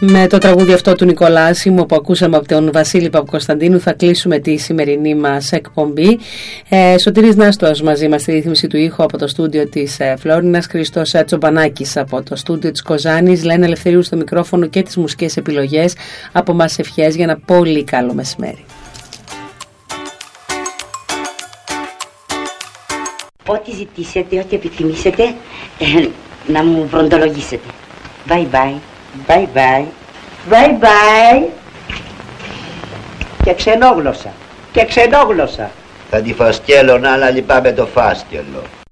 Με το τραγούδι αυτό του Νικολάσιμου που ακούσαμε από τον Βασίλη Παπακοσταντίνου θα κλείσουμε τη σημερινή μας εκπομπή. Σωτήρης Νάστος μαζί μας στη ρύθμιση του ήχου από το στούντιο της Φλόρινας, Χριστός Τσομπανάκης από το στούντιο της Κοζάνης, Λένα Ελευθερίου στο μικρόφωνο και τις μουσικές επιλογές. Από μας ευχές για ένα πολύ καλό μεσημέρι. Ό,τι ζητήσετε, ό,τι επιθυμήσετε, να μου βροντολογήσετε. Bye bye. Bye bye. Bye bye. Και ξενόγλωσσα. Και ξενόγλωσσα. Θα τη φασκέλωνα, αλλά λυπάμαι το φάσκελο.